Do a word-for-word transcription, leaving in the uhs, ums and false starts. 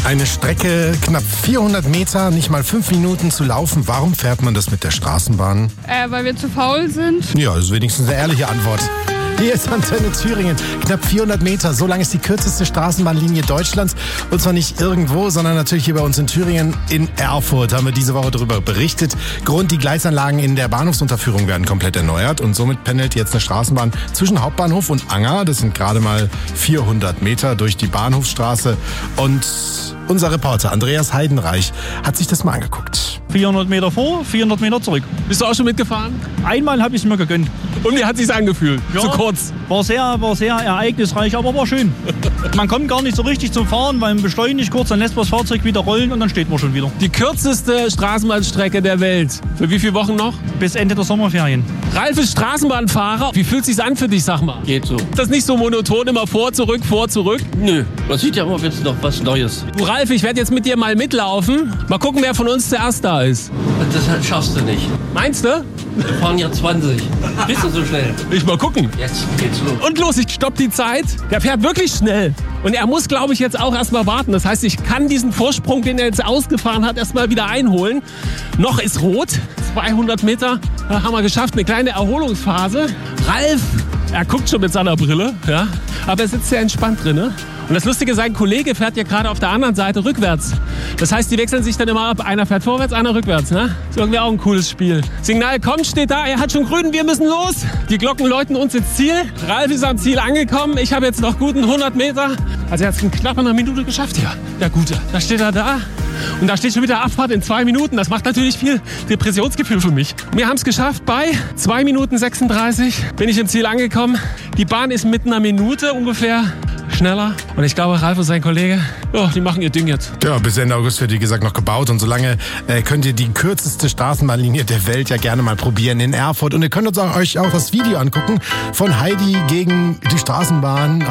Eine Strecke knapp vierhundert Meter, nicht mal fünf Minuten zu laufen. Warum fährt man das mit der Straßenbahn? Äh, weil wir zu faul sind. Ja, das ist wenigstens eine ehrliche Antwort. Hier ist Antenne Thüringen. Knapp vierhundert Meter. So lang ist die kürzeste Straßenbahnlinie Deutschlands. Und zwar nicht irgendwo, sondern natürlich hier bei uns in Thüringen. In Erfurt haben wir diese Woche darüber berichtet. Grund, die Gleisanlagen in der Bahnhofsunterführung werden komplett erneuert. Und somit pendelt jetzt eine Straßenbahn zwischen Hauptbahnhof und Anger. Das sind gerade mal vierhundert Meter durch die Bahnhofsstraße. Und unser Reporter Andreas Heidenreich hat sich das mal angeguckt. vierhundert Meter vor, vierhundert Meter zurück. Bist du auch schon mitgefahren? Einmal habe ich es mir gegönnt. Und wie hat sich's angefühlt? Ja, Zu kurz? War sehr, war sehr ereignisreich, aber war schön. Man kommt gar nicht so richtig zum Fahren, weil man beschleunigt kurz, dann lässt man das Fahrzeug wieder rollen und dann steht man schon wieder. Die kürzeste Straßenbahnstrecke der Welt. Für wie viele Wochen noch? Bis Ende der Sommerferien. Ralf ist Straßenbahnfahrer. Wie fühlt sich's an für dich, sag mal? Geht so. Ist das nicht so monoton, immer vor, zurück, vor, zurück? Nö, man sieht ja immer jetzt noch was Neues. Du Ralf, ich werde jetzt mit dir mal mitlaufen. Mal gucken, wer von uns zuerst da ist. Das schaffst du nicht. Meinst du? Wir fahren ja zwanzig. Bist du so schnell? Ich mal gucken. Jetzt geht's los. Und los, ich stopp die Zeit. Der fährt wirklich schnell. Und er muss, glaube ich, jetzt auch erstmal warten. Das heißt, ich kann diesen Vorsprung, den er jetzt ausgefahren hat, erstmal wieder einholen. Noch ist rot. zweihundert Meter haben wir geschafft. Eine kleine Erholungsphase. Ralf, er guckt schon mit seiner Brille. Ja, aber er sitzt sehr entspannt drin. Ne? Und das Lustige, sein Kollege fährt ja gerade auf der anderen Seite rückwärts. Das heißt, die wechseln sich dann immer ab. Einer fährt vorwärts, einer rückwärts. Ne? Ist irgendwie auch ein cooles Spiel. Signal kommt, steht da, er hat schon grün, wir müssen los. Die Glocken läuten uns ins Ziel. Ralf ist am Ziel angekommen. Ich habe jetzt noch guten hundert Meter. Also er hat es in knapp einer Minute geschafft hier. Der Gute. Da steht er da. Und da steht schon wieder Abfahrt in zwei Minuten. Das macht natürlich viel Depressionsgefühl für mich. Wir haben es geschafft. Bei zwei Minuten sechsunddreißig bin ich im Ziel angekommen. Die Bahn ist mit einer Minute ungefähr schneller. Und ich glaube, Ralf und sein Kollege, oh, die machen ihr Ding jetzt. Ja, bis Ende August wird, wie gesagt, noch gebaut. Und solange äh, könnt ihr die kürzeste Straßenbahnlinie der Welt ja gerne mal probieren in Erfurt. Und ihr könnt uns auch, euch auch das Video angucken von Heidi gegen die Straßenbahn.